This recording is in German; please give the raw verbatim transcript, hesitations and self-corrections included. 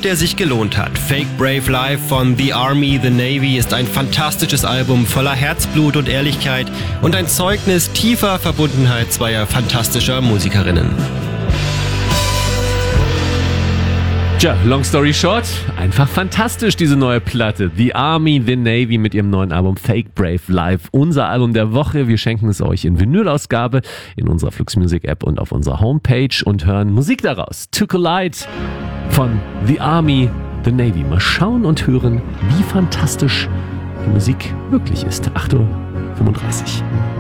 der sich gelohnt hat. Fake Brave Life von The Army, The Navy ist ein fantastisches Album voller Herzblut und Ehrlichkeit und ein Zeugnis tiefer Verbundenheit zweier fantastischer Musikerinnen. Tja, long story short, einfach fantastisch, diese neue Platte. The Army, The Navy mit ihrem neuen Album Fake Brave Life. Unser Album der Woche. Wir schenken es euch in Vinylausgabe in unserer Flux Music App und auf unserer Homepage und hören Musik daraus. To Collide von The Army, The Navy. Mal schauen und hören, wie fantastisch die Musik wirklich ist. acht Uhr fünfunddreißig.